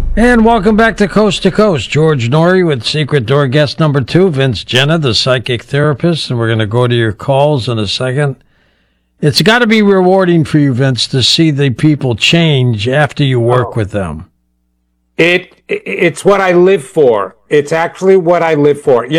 And welcome back to Coast. George Norrie with Secret Door guest number 2, Vince Jenna, the psychic therapist. And we're going to go to your calls in a second. It's got to be rewarding for you, Vince, to see the people change after you work with them. It's what I live for. It's actually what I live for.